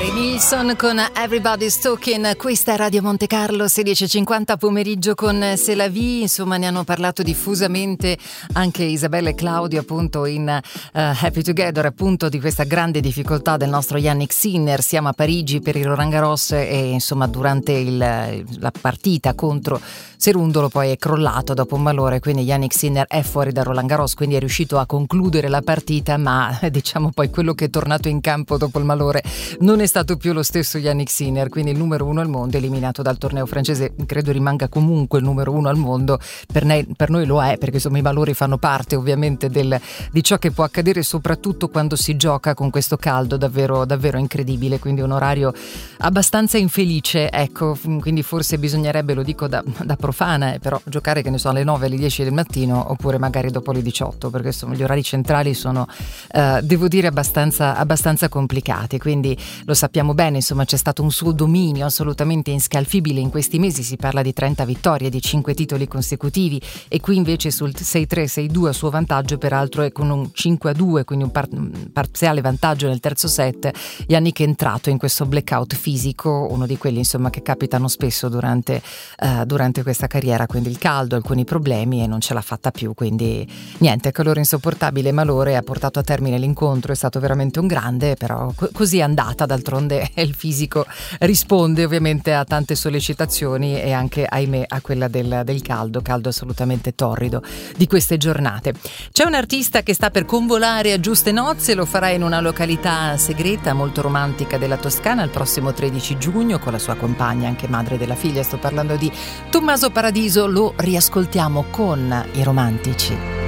Harry Nilsson con Everybody's Talking. Questa è Radio Monte Carlo, 16:50 pomeriggio con C'est la vie. Insomma, ne hanno parlato diffusamente anche Isabella e Claudio, appunto, in Happy Together, appunto, di questa grande difficoltà del nostro Yannick Sinner. Siamo a Parigi per il Roland Garros e insomma durante la partita contro Cerundolo poi è crollato dopo un malore, quindi Yannick Sinner è fuori da Roland Garros, quindi è riuscito a concludere la partita, ma diciamo poi quello che è tornato in campo dopo il malore non è stato più lo stesso Yannick Sinner, quindi il numero uno al mondo eliminato dal torneo francese. Credo rimanga comunque il numero uno al mondo, per noi lo è, perché insomma i valori fanno parte ovviamente di ciò che può accadere, soprattutto quando si gioca con questo caldo davvero, davvero incredibile, quindi un orario abbastanza infelice, ecco, quindi forse bisognerebbe, lo dico da profana, però giocare, che ne so, alle 9, alle 10 del mattino, oppure magari dopo le 18, perché insomma gli orari centrali sono devo dire abbastanza complicati, quindi lo sappiamo bene, insomma c'è stato un suo dominio assolutamente inscalfibile in questi mesi, si parla di 30 vittorie, di 5 titoli consecutivi, e qui invece sul 6-3, 6-2 a suo vantaggio, peraltro è con un 5-2, quindi un parziale vantaggio nel terzo set. Yannick è entrato in questo blackout fisico, uno di quelli insomma che capitano spesso durante questa carriera, quindi il caldo, alcuni problemi, e non ce l'ha fatta più, quindi niente, calore insopportabile, malore, ha portato a termine l'incontro, è stato veramente un grande, però così è andata, d'altronde il fisico risponde ovviamente a tante sollecitazioni e anche, ahimè, a quella del caldo assolutamente torrido di queste giornate. C'è un artista che sta per convolare a giuste nozze, lo farà in una località segreta molto romantica della Toscana il prossimo 13 giugno con la sua compagna, anche madre della figlia. Sto parlando di Tommaso Paradiso, lo riascoltiamo con I Romantici.